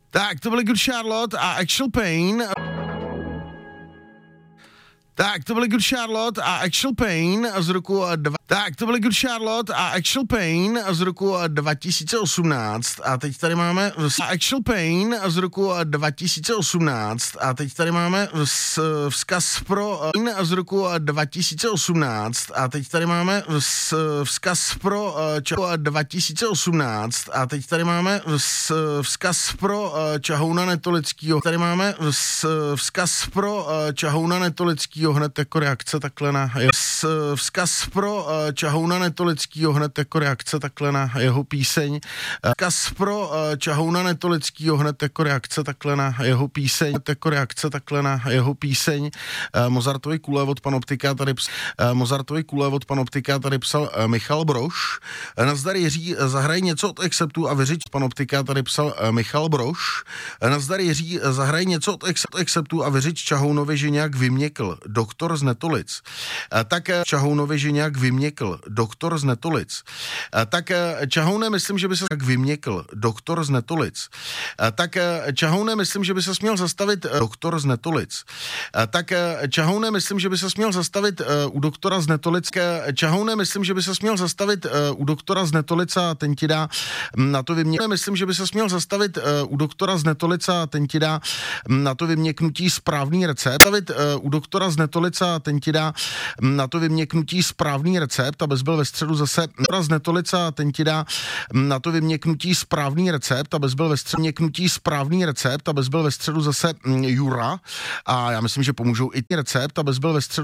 Tak, to byly Good Charlotte a Actual Pain. Tak, to byly Good Charlotte a Actual Pain z roku Tak, to byly Good Charlotte a Actual Pain z roku 2018 a teď tady máme Actual Pain z roku 2018 a teď tady máme vzkaz pro z roku 2018 a teď tady máme vzkaz pro 2018 a teď tady máme vzkaz pro Čahouna Netolickýho. Tady máme vzkaz pro Čahouna Netolickýho hned jako reakce takhle na vzkaz pro Čahouna Netolickýho hned jako reakce takhle na jeho píseň. Vzkaz pro Čahouna Netolickýho hned jako reakce takhle na jeho píseň. Jako reakce takhle na jeho píseň. Mozartovy kule od Panoptika tady Mozartovy kule od Panoptika tady psal Michal Brož. Nazdar Jiří, zahraj něco od Acceptu a vyřiď Panoptika tady psal Michal Brož. Nazdar Jiří, zahraj něco od Acceptu a vyřiď Čahounovi, že nějak vyměkl. Doktor z Netolic. Tak Čahounovi, že nějak vyměkl. Doktor z Netolic. Tak Čahoune, myslím, že by se tak vyměkl. Doktor z Netolic. Tak Čahoune, myslím, že by se směl zastavit doktor z Netolic. Tak Čahoune, myslím, že by se směl zastavit u doktora z Netolic. Čahoune, myslím, že by se směl zastavit u doktora z Netolic a ten ti dá na to vyměknutí. Myslím, že by se směl zastavit u doktora z Netolic a ten ti dá na to vyměknutí správný recept. U doktora z Netolic a ten ti dá na to vyměknutí správný recept, abys byl ve středu zase z Netolic a ten ti dá na to vyměknutí správný recept, abys byl ve středu vyměknutí správný recept, abys byl ve středu zase Jura a já myslím, že pomůžou i recept, abys byl ve středu